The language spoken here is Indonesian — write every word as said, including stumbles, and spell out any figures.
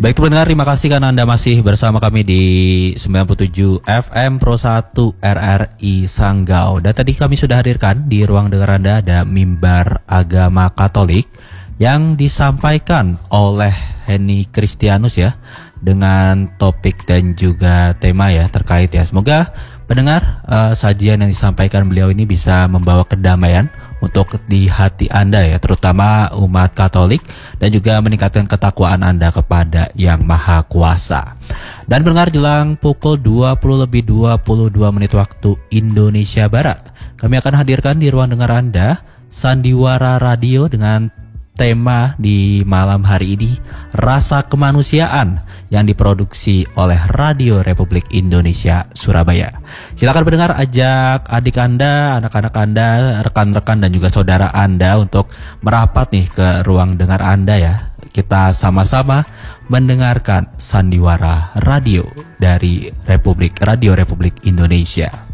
Baik pendengar, terima kasih karena Anda masih bersama kami di sembilan puluh tujuh F M Pro satu R R I Sanggau. Dan tadi kami sudah hadirkan di ruang dengar Anda ada mimbar agama Katolik yang disampaikan oleh Henny Kristianus ya, dengan topik dan juga tema ya terkait ya. Semoga pendengar uh, sajian yang disampaikan beliau ini bisa membawa kedamaian untuk di hati Anda ya, terutama umat Katolik, dan juga meningkatkan ketakwaan Anda kepada Yang Maha Kuasa. Dan pendengar, jelang pukul dua puluh lebih dua puluh dua menit waktu Indonesia Barat, kami akan hadirkan di ruang dengar Anda Sandiwara Radio dengan tema di malam hari ini, Rasa Kemanusiaan, yang diproduksi oleh Radio Republik Indonesia Surabaya. Silakan pendengar, ajak adik Anda, anak-anak Anda, rekan-rekan dan juga saudara Anda untuk merapat nih ke ruang dengar Anda ya. Kita sama-sama mendengarkan Sandiwara Radio dari Republik Radio Republik Indonesia.